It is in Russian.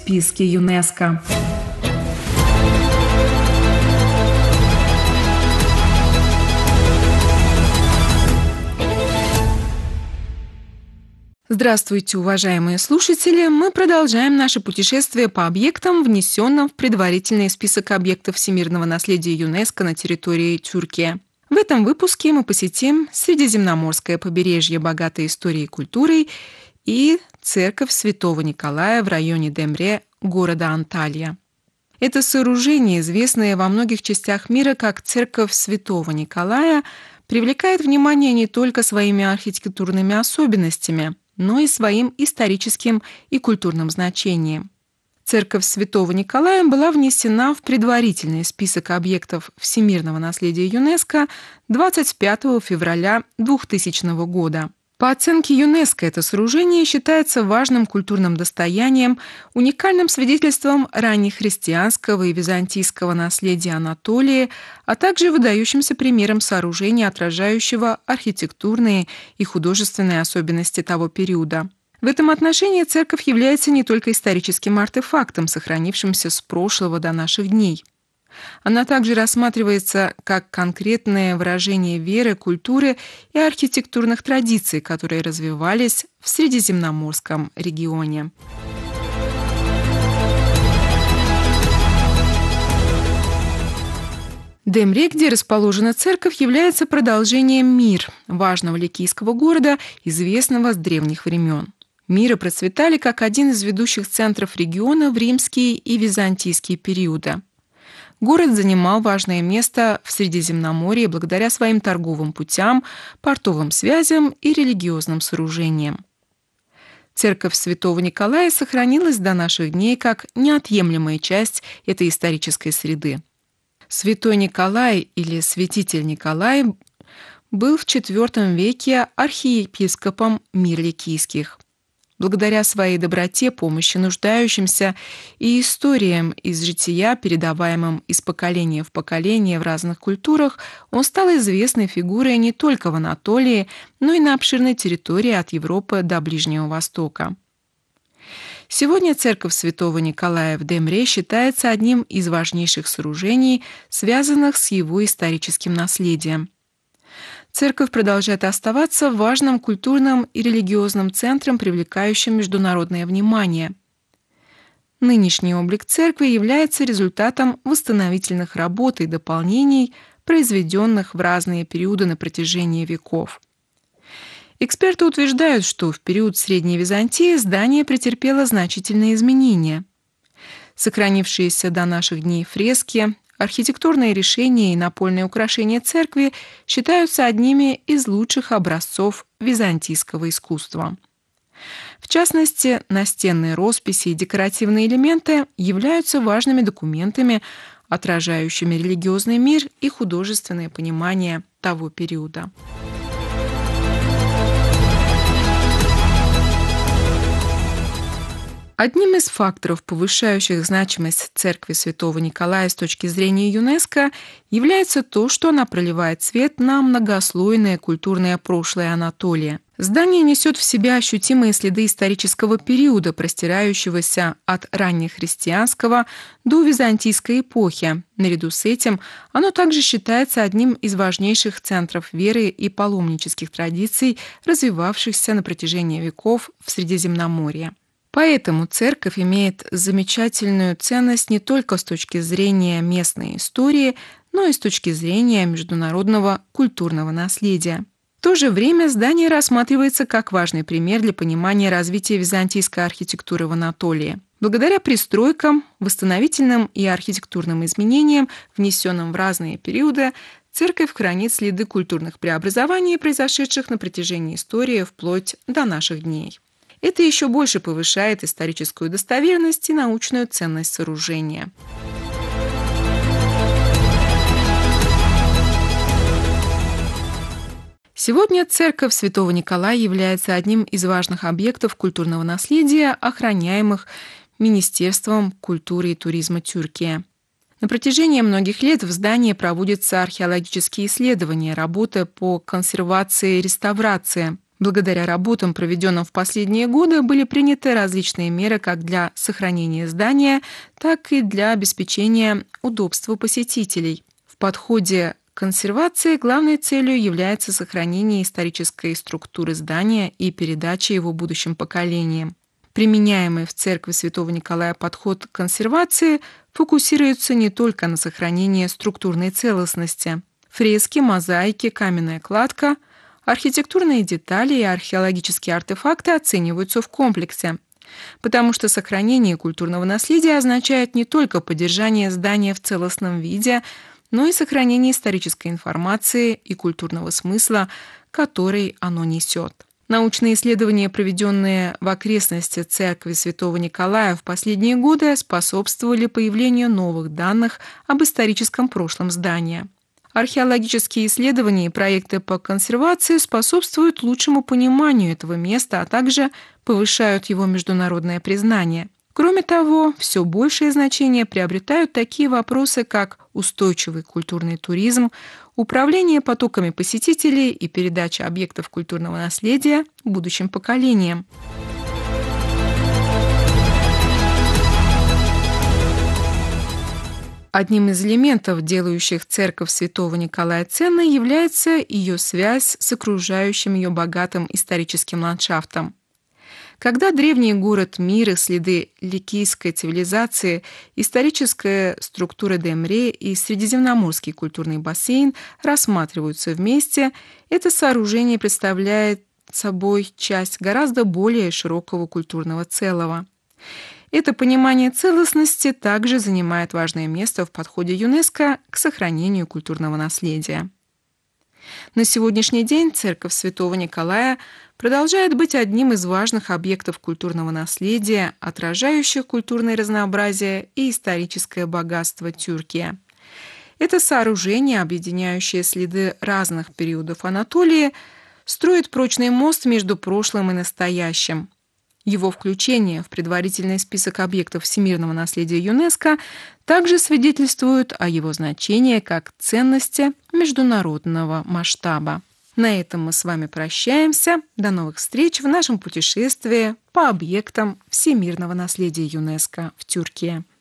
списке ЮНЕСКО. Здравствуйте, уважаемые слушатели! Мы продолжаем наше путешествие по объектам, внесенным в предварительный список объектов всемирного наследия ЮНЕСКО на территории Тюркии. В этом выпуске мы посетим Средиземноморское побережье, богатое историей и культурой, и церковь Святого Николая в районе Демре, города Анталия. Это сооружение, известное во многих частях мира как церковь Святого Николая, привлекает внимание не только своими архитектурными особенностями, но и своим историческим и культурным значением. Церковь Святого Николая была внесена в предварительный список объектов всемирного наследия ЮНЕСКО 25 февраля 2000 года. По оценке ЮНЕСКО это сооружение считается важным культурным достоянием, уникальным свидетельством раннехристианского и византийского наследия Анатолии, а также выдающимся примером сооружения, отражающего архитектурные и художественные особенности того периода. В этом отношении церковь является не только историческим артефактом, сохранившимся с прошлого до наших дней. Она также рассматривается как конкретное выражение веры, культуры и архитектурных традиций, которые развивались в Средиземноморском регионе. Демре, где расположена церковь, является продолжением Мир, важного ликийского города, известного с древних времен. Миры процветали как один из ведущих центров региона в римские и византийские периоды. Город занимал важное место в Средиземноморье благодаря своим торговым путям, портовым связям и религиозным сооружениям. Церковь Святого Николая сохранилась до наших дней как неотъемлемая часть этой исторической среды. Святой Николай или святитель Николай был в IV веке архиепископом мир ликийских. Благодаря своей доброте, помощи нуждающимся и историям из жития, передаваемым из поколения в поколение в разных культурах, он стал известной фигурой не только в Анатолии, но и на обширной территории от Европы до Ближнего Востока. Сегодня церковь Святого Николая в Демре считается одним из важнейших сооружений, связанных с его историческим наследием. Церковь продолжает оставаться важным культурным и религиозным центром, привлекающим международное внимание. Нынешний облик церкви является результатом восстановительных работ и дополнений, произведенных в разные периоды на протяжении веков. Эксперты утверждают, что в период Средней Византии здание претерпело значительные изменения. Сохранившиеся до наших дней фрески, архитектурные решения и напольные украшения церкви считаются одними из лучших образцов византийского искусства. В частности, настенные росписи и декоративные элементы являются важными документами, отражающими религиозный мир и художественное понимание того периода. Одним из факторов, повышающих значимость церкви Святого Николая с точки зрения ЮНЕСКО, является то, что она проливает свет на многослойное культурное прошлое Анатолии. Здание несет в себе ощутимые следы исторического периода, простирающегося от раннехристианского до византийской эпохи. Наряду с этим оно также считается одним из важнейших центров веры и паломнических традиций, развивавшихся на протяжении веков в Средиземноморье. Поэтому церковь имеет замечательную ценность не только с точки зрения местной истории, но и с точки зрения международного культурного наследия. В то же время здание рассматривается как важный пример для понимания развития византийской архитектуры в Анатолии. Благодаря пристройкам, восстановительным и архитектурным изменениям, внесенным в разные периоды, церковь хранит следы культурных преобразований, произошедших на протяжении истории вплоть до наших дней. Это еще больше повышает историческую достоверность и научную ценность сооружения. Сегодня церковь Святого Николая является одним из важных объектов культурного наследия, охраняемых Министерством культуры и туризма Тюркии. На протяжении многих лет в здании проводятся археологические исследования, работы по консервации и реставрации. Благодаря работам, проведенным в последние годы, были приняты различные меры как для сохранения здания, так и для обеспечения удобства посетителей. В подходе к консервации главной целью является сохранение исторической структуры здания и передача его будущим поколениям. Применяемый в церкви Святого Николая подход к консервации фокусируется не только на сохранении структурной целостности. Фрески, мозаики, каменная кладка, архитектурные детали и археологические артефакты оцениваются в комплексе, потому что сохранение культурного наследия означает не только поддержание здания в целостном виде, но и сохранение исторической информации и культурного смысла, который оно несет. Научные исследования, проведенные в окрестности церкви Святого Николая в последние годы, способствовали появлению новых данных об историческом прошлом здания. Археологические исследования и проекты по консервации способствуют лучшему пониманию этого места, а также повышают его международное признание. Кроме того, все большее значение приобретают такие вопросы, как устойчивый культурный туризм, управление потоками посетителей и передача объектов культурного наследия будущим поколениям. Одним из элементов, делающих церковь Святого Николая ценной, является ее связь с окружающим ее богатым историческим ландшафтом. Когда древний город Мир и следы ликийской цивилизации, историческая структура Демре и Средиземноморский культурный бассейн рассматриваются вместе, это сооружение представляет собой часть гораздо более широкого культурного целого. Это понимание целостности также занимает важное место в подходе ЮНЕСКО к сохранению культурного наследия. На сегодняшний день церковь Святого Николая продолжает быть одним из важных объектов культурного наследия, отражающих культурное разнообразие и историческое богатство Тюркии. Это сооружение, объединяющее следы разных периодов Анатолии, строит прочный мост между прошлым и настоящим. Его включение в предварительный список объектов всемирного наследия ЮНЕСКО также свидетельствует о его значении как ценности международного масштаба. На этом мы с вами прощаемся. До новых встреч в нашем путешествии по объектам всемирного наследия ЮНЕСКО в Тюркии.